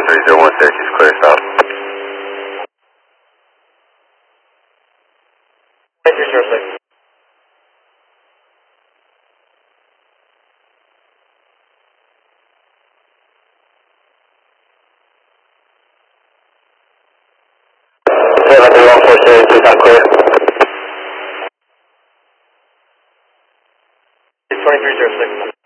3016 is clear south. 2306. Seven 146 is not clear. 2306.